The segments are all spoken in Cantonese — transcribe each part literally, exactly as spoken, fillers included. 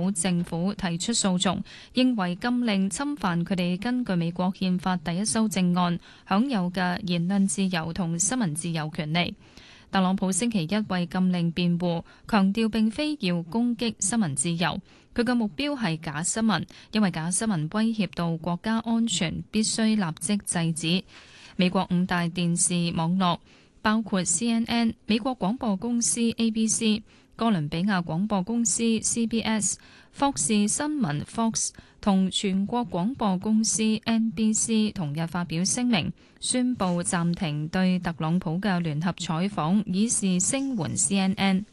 有政府提出訴訟，認為禁令侵犯佢哋根據美國憲法第一修正案享有嘅言論自由同新聞自由權利。特朗普星期一為禁令辯護，強調並非要攻擊新聞自由，佢嘅目標係假新聞，因為假新聞威脅到國家安全，必須立即制止。美國五大電視網絡包括 C N N、美國廣播公司 A B C、哥倫比亞廣播公司 C B S、霍士新聞 Fox 同全國廣播公司 N B C 同日發表聲明，宣布暫停對特朗普嘅聯合採訪，以示聲援 C N N。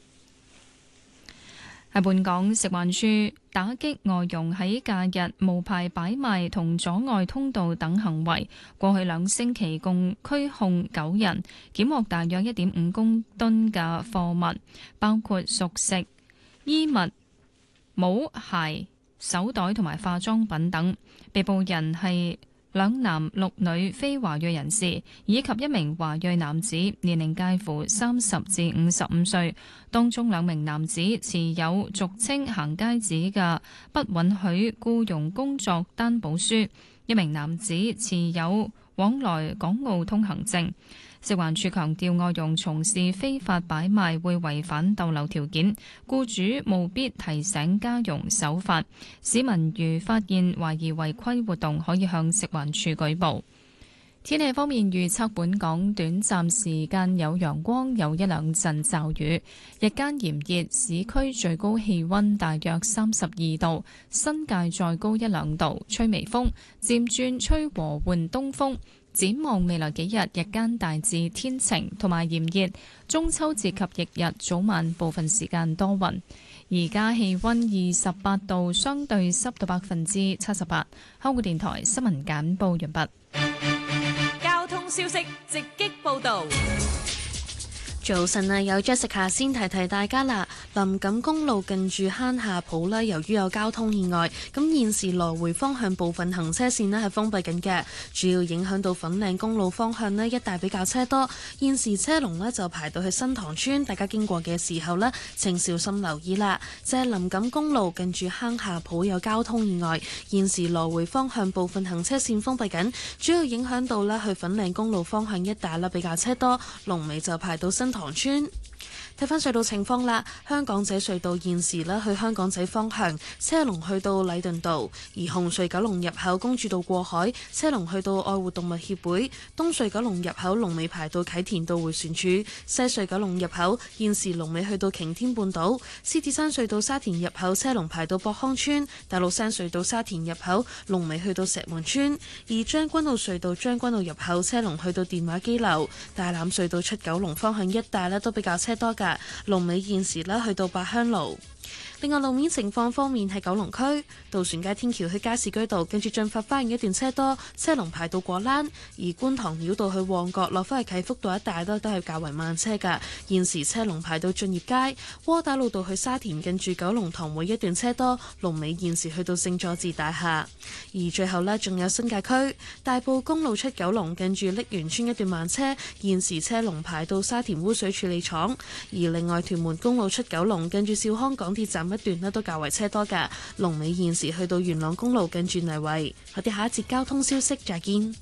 喺本港，食環署打擊外傭喺假日無牌擺賣同阻礙通道等行為，過去兩星期共拘控九人，檢獲大約一點五公噸嘅貨物，包括熟食、衣物、帽、鞋、手袋同埋化妝品等。被捕人係兩男六女非華裔人士，以及一名華裔男子，年齡介乎三十至五十五歲。當中兩名男子持有俗稱行街紙嘅不允許僱傭工作擔保書，一名男子持有往來港澳通行證。食環署強調，外傭從事非法擺賣會違反逗留條件，僱主務必提醒家傭守法。市民如發現懷疑違規活動，可以向食環署舉報。天氣方面預測，本港短暫時間有陽光，有一兩陣驟雨，日間炎熱，市區最高氣溫大約三十二度，新界再高一兩度，吹微風，漸轉吹和緩東風。展望未來幾日，日間大致天晴同埋炎熱，中秋節及翌日早晚部分時間多雲。而家氣溫二十八度，相對濕度百分之七十八。香港電台新聞簡報完畢。 交通消息直擊報道。 早晨啊，有 Jessica 先提提大家啦。林錦公路近住坑下埔呢，由於有交通意外，咁現時來回方向部分行車線呢係封閉緊嘅，主要影響到粉嶺公路方向呢一帶比較車多。現時車龍呢就排到去新塘村，大家經過嘅時候呢請小心留意啦。就係林錦公路近住坑下埔有交通意外，現時來回方向部分行車線封閉緊，主要影響到呢去粉嶺公路方向一帶呢比較車多，龍尾就排到新塘村。睇返隧道情況啦，香港仔隧道現時呢去香港仔方向車龍去到禮頓道，而紅隧九龍入口公主道過海車龍去到愛護動物協會，東隧九龍入口龍尾排到啟田道迴旋處，西隧九龍入口現時龍尾去到擎天半島，獅子山隧道沙田入口車龍排到博康村，大老山隧道沙田入口龍尾去到石門村，而將軍澳隧道將軍澳入口車龍去到電話機樓，大欖隧道出九龍方向一帶呢都比較車多㗎，龍尾現時呢去到八鄉路。另外路面情況方面，喺九龍區渡船街天橋去加士居道，跟住進發花園一段車多，車龍排到果欄；而觀塘繞道去旺角落返去啟福道一帶都都係較為慢車㗎，現時車龍排到駿業街。窩打老道去沙田近住九龍塘會一段車多，龍尾現時去到聖佐治大廈。而最後呢，仲有新界區大埔公路出九龍近住瀝源村一段慢車，現時車龍排到沙田污水處理廠。而另外屯門公路出九龍近住兆康港鐵站一段呢都較為車多㗎，龍尾現時去到元朗公路近住泥圍。我哋下一節交通消息再見。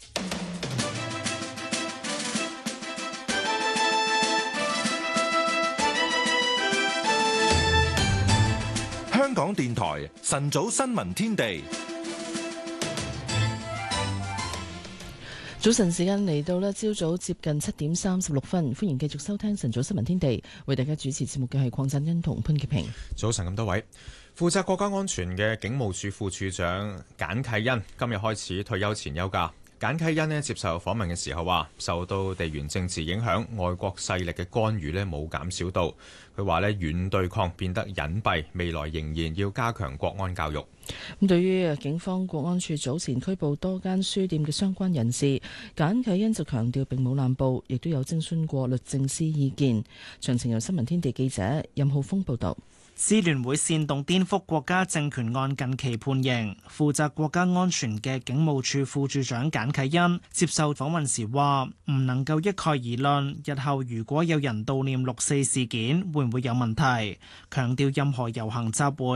香港電台晨早新聞天地。 早晨時間嚟到呢，朝早接近七點三十六分，歡迎繼續收聽晨早新聞天地，為大家主持節目嘅係鄺振恩同潘潔平。 早晨咁多位，負責國家安全嘅警務處副處長簡啟恩今日開始退休前休假。簡啟恩呢接受訪問嘅時候話，受到地緣政治影響，外國勢力嘅干預呢冇減少到。佢話呢軟對抗變得隱蔽，未來仍然要加強國安教育。 咁對於警方國安處早前拘捕多間書店嘅相關人士，簡啟恩就強調並冇濫捕，亦都有徵詢過律政司意見。詳情由新聞天地記者任浩峰報導。 支聯會煽動顛覆國家政權案近期判刑，負責國家安全嘅警務處副處長簡啟恩接受訪問時話：唔能夠一概而論，日後如果有人悼念六四事件，會唔會有問題？強調任何遊行集會